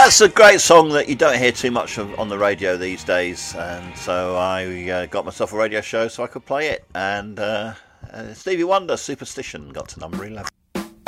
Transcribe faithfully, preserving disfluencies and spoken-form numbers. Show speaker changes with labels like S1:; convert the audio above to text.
S1: that's a great song that you don't hear too much of on the radio these days, and so I uh, got myself a radio show so I could play it. And uh, uh, Stevie Wonder, Superstition, got to number eleven.